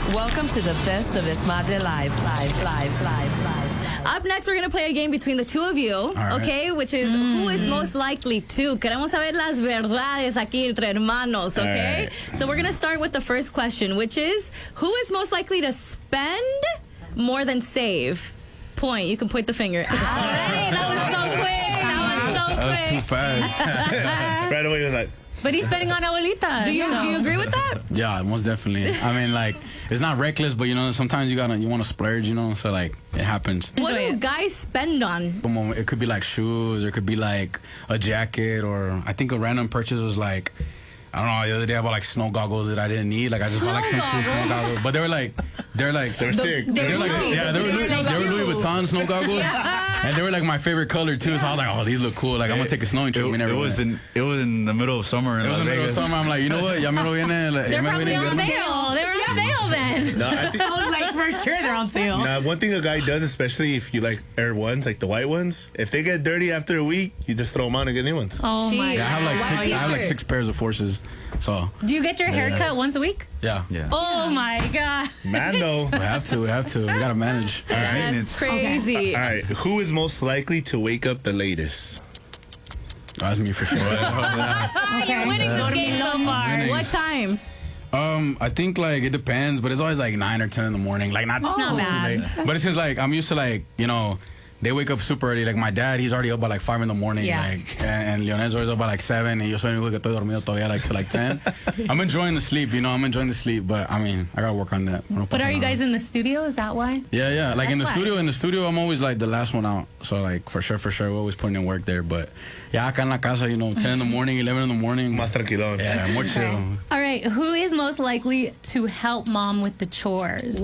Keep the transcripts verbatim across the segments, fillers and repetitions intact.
Welcome to the best of Desmadre Live, live, live, live, live. Up next, we're going to play a game between the two of you, right. okay? Which is mm. who is most likely to. Queremos saber las verdades aquí entre hermanos, okay? Right. So we're going to start with the first question, which is who is most likely to spend more than save? Point. You can point the finger. All right, that was so quick. That was so quick. That was too fast. Right away, he was like, but he's spending on abuelita. Do you so. do you agree with that? Yeah, most definitely. I mean, like, it's not reckless, but you know, sometimes you gotta you want to splurge, you know, so like it happens. What do it. guys spend on? It could be like shoes, or it could be like a jacket, or I think a random purchase was like, I don't know, the other day I bought like snow goggles that I didn't need. Like I just bought like some cool snow goggles, but they were like, they're like, they're sick. They were like, yeah, they were, Louis, they were Louis Vuitton snow goggles, and they were like my favorite color too. So I was like, oh, these look cool. Like I'm gonna take a snowing trip. It, We never it was went. in it was in the middle of summer in It was Las in the middle of Vegas. summer. I'm like, you know what? Ya me lo viene. They're ya me lo probably viene on viendo. sale. They were on sale then. No, I think, I was like, for sure they're on sale. nah, one thing a guy does, especially if you like Air Ones, like the white ones, if they get dirty after a week, you just throw them on and get new ones. Oh my Yeah, I have like God. six. I have like T-shirt. six pairs of forces. So Do you get your hair Yeah. cut once a week? yeah, Yeah. Oh my God. Mando. we have to. We have to. We gotta manage. All right, That's maintenance. crazy. All right, who is most likely to wake up the latest? That's me for sure. You're winning this game so far. Winning. What time? Um, I think like it depends, but it's always like nine or ten in the morning. Like not, That's not too bad. late. But it's just like I'm used to like you know. They wake up super early. Like my dad, he's already up by like five in the morning. Yeah. Like and, and Leonel's always up by like seven, and yo soy el único que estoy dormido todavía like till like ten. I'm enjoying the sleep, you know. I'm enjoying the sleep, but I mean, I gotta work on that. No But are you pasa guys nada. in the studio? Is that why? Yeah, yeah. Like in the That's why. studio, in the studio, I'm always like the last one out. So like for sure, for sure, we're always putting in work there. But yeah, acá en la casa, you know, ten in the morning, eleven in the morning. Más tranquilón. Yeah, more chill. All right. Who is most likely to help mom with the chores?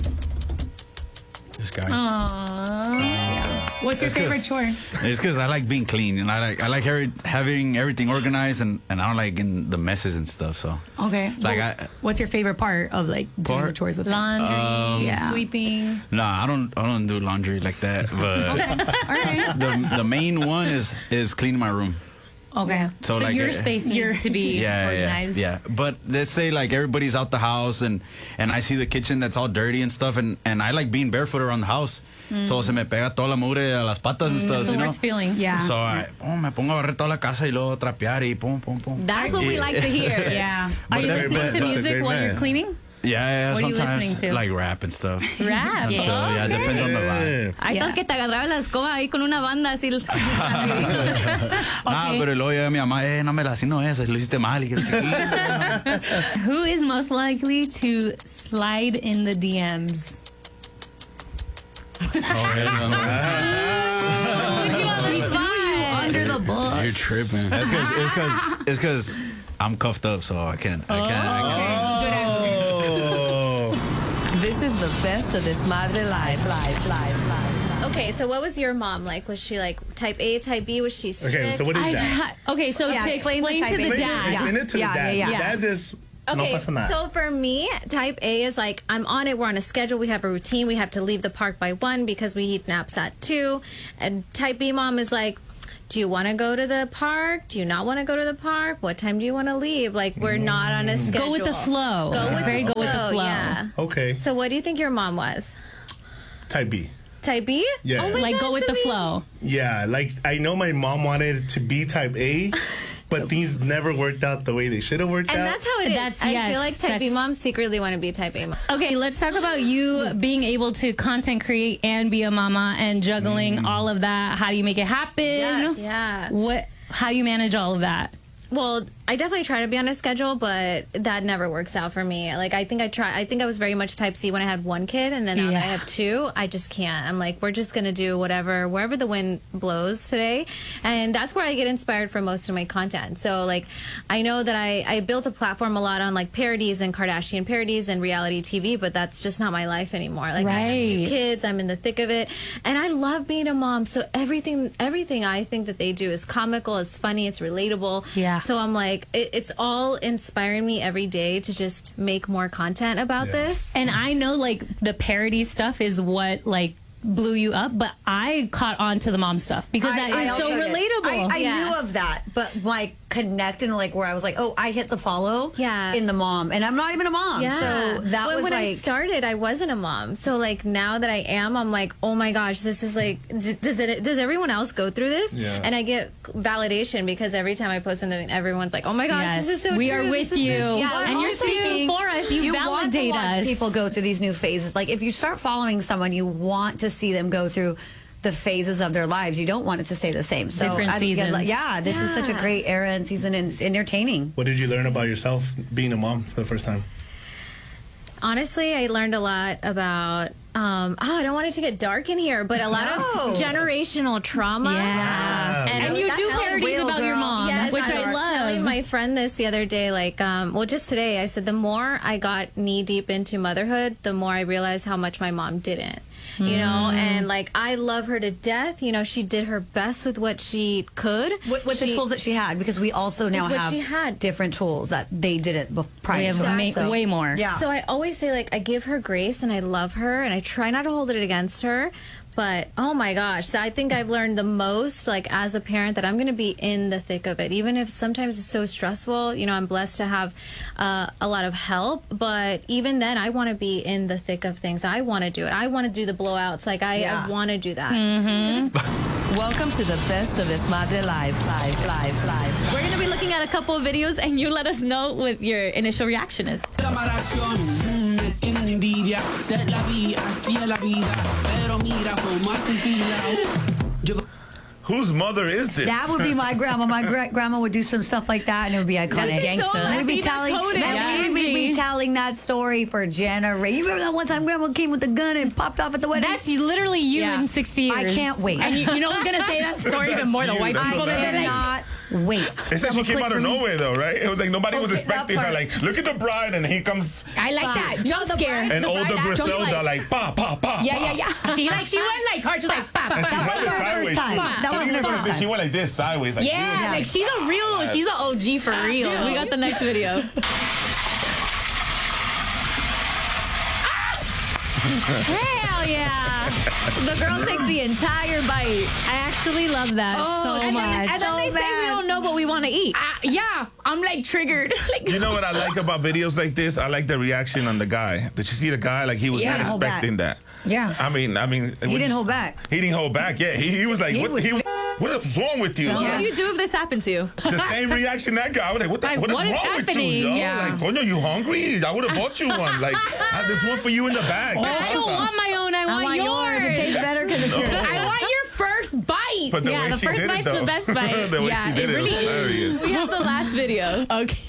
This guy. Aww. What's your That's 'cause- favorite chore? It's because I like being clean, and I like I like every, having everything organized, and, and I don't like in the messes and stuff. So Okay. Like, Well, I- what's your favorite part of like doing Part? the chores with them? Laundry, Um, Yeah. sweeping. nah, I don't I don't do laundry like that. But All right. the the main one is is cleaning my room. Okay. So, So like your uh, space needs your- to be Yeah, yeah, organized. yeah. But let's say like everybody's out the house, and and I see the kitchen that's all dirty and stuff, and and I like being barefoot around the house. So se me pega toda la mugre a las patas and stuff, That's the you know. worst feeling. Yeah. So I, oh, me pongo a barrer toda la casa y luego trapear y pum pum pum. That's what we like to hear. Yeah. Are But you that- listening but- to but- music great while man. you're cleaning? Yeah, yeah. What are you sometimes listening to? like rap and stuff. Rap. So, yeah, it depends on the vibe. I Yeah. thought que te agarraba la escoba ahí con una banda así. Nah, pero luego llega mi mamá, eh, no me la así no es, lo hiciste mal. Y que- Who is most likely to slide in the D Ms? Oh, yeah, no, no. Put you on the spot. Under the book. You're tripping. It's because it's because it's because I'm cuffed up, so I can't. I can't. I can't. Good answer. Oh. This is the best of Desmadre Live, live, live, live. Okay, so what was your mom like? Was she like type A, type B? Was she strict? Okay, so what is I that? ha- okay, so Yeah, to explain explain, the to type the A. dad. Explain it to Yeah, the dad. yeah, The yeah. dad just Okay, no pasa nada. so for me, type A is like I'm on it. We're on a schedule. We have a routine. We have to leave the park by one because we eat naps at two. And type B mom is like, do you want to go to the park? Do you not want to go to the park? What time do you want to leave? Like we're not on a schedule. Go with the flow. Go It's with very the go with the flow. Yeah. Okay, So what do you think your mom was? type B. Type B? Yeah. Oh my Like gosh, go with the that's flow. Yeah, like I know my mom wanted it to be type A, but things never worked out the way they should have worked And out. that's how it is. That's- I yes, feel like type B that's- moms secretly want to be type A mom. Okay, let's talk about you being able to content create and be a mama and juggling all of that. How do you make it happen? Yes. Yeah. What? How do you manage all of that? Well, I definitely try to be on a schedule, but that never works out for me. Like, I think I try. I think I was very much type C when I had one kid, and then now Yeah. that I have two, I just can't. I'm like, we're just gonna do whatever, wherever the wind blows today, and that's where I get inspired for most of my content. So, like, I know that I I built a platform a lot on like parodies and Kardashian parodies and reality T V, but that's just not my life anymore. Like, I have two Right. kids, I'm in the thick of it, and I love being a mom. So everything, everything I think that they do is comical, it's funny, it's relatable. Yeah. So I'm like, it, it's all inspiring me every day to just make more content about Yeah. this. And I know like the parody stuff is what like blew you up, but I caught on to the mom stuff because that I- is I so also did. relatable. I, I Yeah. knew of that, but like connect and like where I was like, oh, I hit the follow Yeah. in the mom, and I'm not even a mom. Yeah. So that when, was when I like, started, I wasn't a mom. So like now that I am, I'm like, oh my gosh, this is like, d- does it? Does everyone else go through this? Yeah. And I get validation because every time I post something, everyone's like, oh my gosh, Yes. this is so We true. are This with is- you. Yeah, And you're also speaking for us. You, want to validate watch us. people go through these new phases. Like if you start following someone, you want to see them go through the phases of their lives. You don't want it to stay the same. So Different I get, seasons. like, yeah, this is such a Yeah. great era and season and it's entertaining. What did you learn about yourself being a mom for the first time? Honestly, I learned a lot about. Um, oh, I don't want it to get dark in here, but a lot No. of generational trauma. Yeah. And, And you that's do how- parodies real, about your girl. mom, Yes, which I I was love. telling my friend this the other day. Like, um, well, just today, I said the more I got knee deep into motherhood, the more I realized how much my mom didn't. You know, and like I love her to death. You know, she did her best with what she could. With, with She- the tools that she had, because we also now With what have she had. different tools that they didn't bef- prior We have to that, ma- so- way more. Yeah. So I always say, like, I give her grace and I love her and I try not to hold it against her. But oh my gosh, I think I've learned the most, like, as a parent, that I'm going to be in the thick of it. Even if sometimes it's so stressful, you know, I'm blessed to have uh, a lot of help. But even then, I want to be in the thick of things. I want to do it. I want to do the blowouts. Like, I, Yeah. I want to do that. Welcome to the best of Desmadre Live, live, live, live. We're going to be looking at a couple of videos, and you let us know what your initial reaction is. Whose mother is this? That would be my grandma. My gra- grandma would do some stuff like that, and it would be iconic. That's gangsta. We'd be Latina telling, coded. man, Yeah. we'd be telling that story for generations. You remember that one time grandma came with the gun and popped off at the wedding? That's literally you Yeah. in sixty years. I can't wait. And you, you know who's gonna say that story even more? The you. white That's people. what They're that like, cannot wait. It said she Double came click out of for me. nowhere though, right? It was like nobody was Okay, expecting that her. part. Like, look at the bride, and he comes I like that jump scare. and The older bride acts Griselda like- like pa pa pa. Yeah, pa. yeah, yeah. She like she went like hard. She was like, bah, bah, And she bah. held it wasn't her sideways. first time. too. That I think wasn't you're her gonna first say time. she went like this sideways. Like, Yeah, Yeah. like she's a real, she's an O G for real. We got the next video. Hell yeah. The girl takes the entire bite. I actually love that Oh, so and much. then- And then So they say we bad. don't know what we want to eat. Ah, yeah, I'm like triggered. Like, You know what I like about videos like this? I like the reaction on the guy. Did you see the guy? Like he was Yeah. not Hold back. expecting that. Yeah. I mean, I mean, He didn't hold back. He didn't hold back. Yeah, he, he was like, He what, was- he was, what's wrong with you? What do you do if this happened to you? The same reaction that guy. I was like, what, the, Like, what is what is wrong with you, happening? yo? Yeah. Like, oh no, you hungry? I would have bought you one. Like, uh, there's one for you in the bag. But I don't want my own. I I want, want yours. It yours. tastes better because it's yours. I want your first bite. But the Yeah, way the she first did it, bite's though. the best bite. the way Yeah, she did it it, really was is. hilarious. We have the last video. Okay.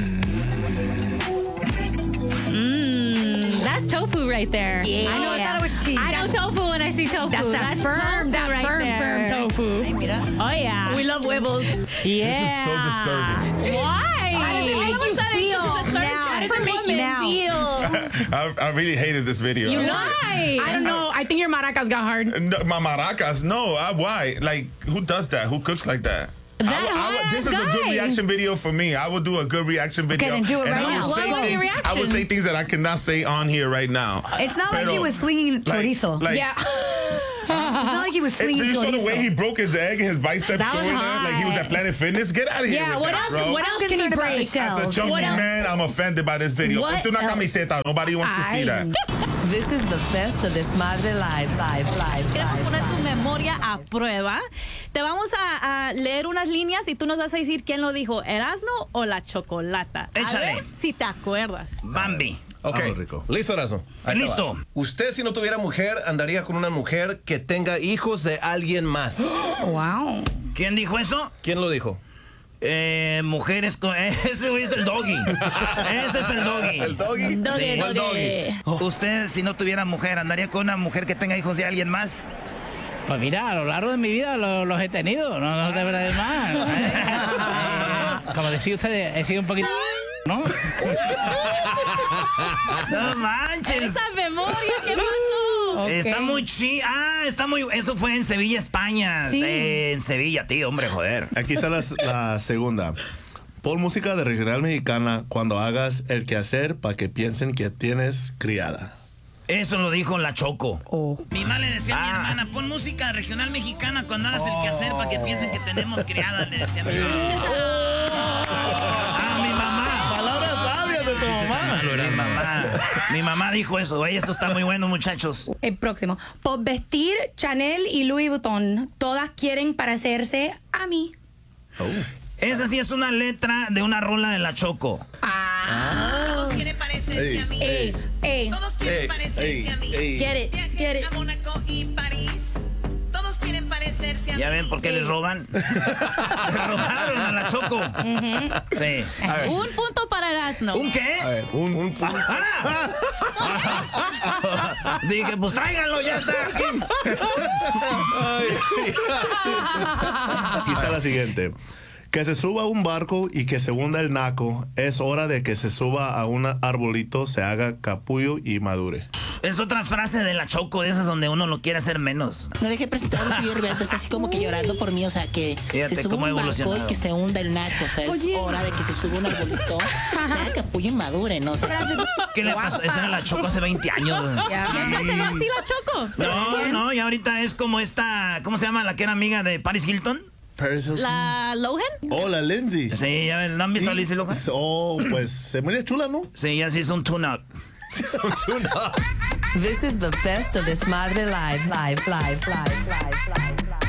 Mm, that's tofu right there. Yeah. I know. Oh, I thought it was cheese. I know tofu when I see tofu. That's that firm, tofu that right firm, there. firm tofu. Oh yeah. We love huevos. yeah. so disturbing. Why? Make you feel. Now. How does it make you Now. feel? I, I really hated this video. You I- love. Why? I don't know. I think your maracas got hard. No, my maracas, no. I, why? Like, who does that? Who cooks like that? That I, I, hot-ass this is a good guy. reaction video for me. I would do a good reaction video. then do it and right I would now. say What was your things, I would reaction? say things that I cannot say on here right now. It's not like he Pero, was swinging like- chorizo. like- Yeah. It's not like he was Hey, swinging did you saw the way chorizo. he broke his egg and his biceps That was showing that? Like he was at hot. Planet Fitness? Get out of here Yeah. with What that, else? bro. What else can he concerned about the break? shell. As a chunky What else? man, I'm offended by this video. What Ponte una else? camiseta. Nobody wants to see Ay. that. This is the best of Desmadre Live, live, live, Queremos live, poner tu live. memoria a prueba. Te vamos a, a leer unas líneas y tú nos vas a decir quién lo dijo, Erasmo o la Chocolata. A Échale. ver si te acuerdas. Bambi. Ok, Vamos, Rico. listo, Erasmo. Ahí te Listo. va. Usted, si no tuviera mujer, andaría con una mujer que tenga hijos de alguien más. Wow. ¿Quién dijo eso? ¿Quién lo dijo? Eh, mujeres con... Ese güey es el doggy. Ese es el doggy. ¿El doggy? Doggy, Sí. doggy. doggy. Usted, si no tuviera mujer, ¿andaría con una mujer que tenga hijos de alguien más? Pues mira, a lo largo de mi vida lo- los he tenido, no, no te verás más. ¿eh? Eh, como decía usted, he sido un poquito... ¿no? No manches. Esa memoria, ¿qué pasó? Ok. Está muy chi... Ah, está muy... Eso fue en Sevilla, España. Sí. Eh, en Sevilla, tío, hombre, joder. Aquí está la, la segunda. Pon música de regional mexicana cuando hagas el quehacer para que piensen que tienes criada. Eso lo dijo la Choco. Mi mamá le decía a mi Ah. hermana, pon música regional mexicana cuando hagas el quehacer para que piensen que tenemos criada, le decía a mi mamá. Ah, mi mamá. Palabras sabias de tu mamá. Mi mamá. Mi mamá dijo eso. Oye, esto está muy bueno, muchachos. El próximo. Por vestir Chanel y Louis Vuitton, todas quieren parecerse a mí. Esa sí es una letra de una rola de la Choco. Todos quieren parecerse Ey. a mí. Ey, ey. Todos quieren Ey, parecerse ey, a mí. ey. Get it, Viajes get it. a Mónaco y París. Todos quieren parecerse a ¿Ya mí. ven por qué les roban? Les robaron a la Choco. Sí. Un punto para Erasmo. ¿Un qué? A ver, un, un punto. Ah. Dije, pues tráiganlo, ya está aquí. Aquí está la siguiente. Que se suba a un barco y que se hunda el naco. Es hora de que se suba a un arbolito, se haga capullo y madure. Es otra frase de la Choco, de esas donde uno lo quiere hacer menos. No deje presentar a Luis Roberto, está así como que llorando por mí, o sea, que Fíjate se suba cómo ha un barco y evolucionado. que se hunda el naco, o sea, es Oye. hora de que se suba un arbolito, se haga capullo y madure, ¿no? O sea, ¿Qué le pasó? Esa era la Choco hace veinte años. Siempre se ve así la Choco. No, no, y ahorita es como esta, ¿cómo se llama la que era amiga de Paris Hilton? Paris Hilton. La Lohan. Oh, la Lindsay. Sí, ya ven, ¿no han visto a Lindsay Lohan? Oh, pues se mira chula, ¿no? Sí, ya sí es un tune-up. This is the best of Desmadre Live, live, live, live, live, live, live.